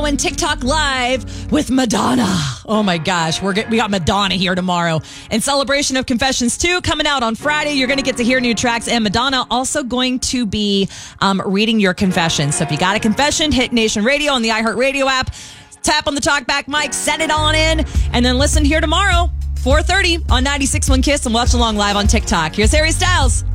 and TikTok Live with Madonna. Oh my gosh, we got Madonna here tomorrow. In celebration of Confessions 2 coming out on Friday, you're going to get to hear new tracks, and Madonna also going to be reading your confessions. So if you got a confession, hit Nation Radio on the iHeartRadio app, tap on the talkback mic, send it on in, and then listen here tomorrow, 4:30 on 96.1 Kiss, and watch along live on TikTok. Here's Harry Styles.